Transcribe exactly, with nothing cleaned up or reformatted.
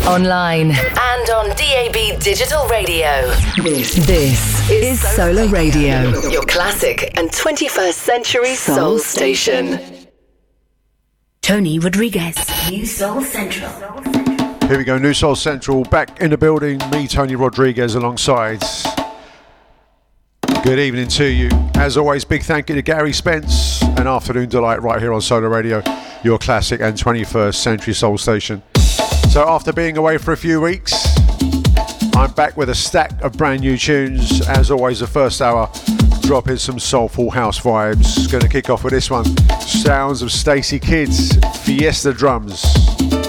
online, and on D A B Digital Radio. This, this is Solar Radio, your classic and twenty-first century soul station. Tony Rodriguez, New Soul Central. Here we go, New Soul Central, back in the building. Me, Tony Rodriguez, alongside. Good evening to you. As always, big thank you to Gary Spence. An afternoon delight right here on Solar Radio, your classic and twenty-first century soul station. So after being away for a few weeks, I'm back with a stack of brand new tunes. As always, the first hour, dropping some soulful house vibes. Going to kick off with this one. Sounds of Stacey Kidd's Fiesta Drums.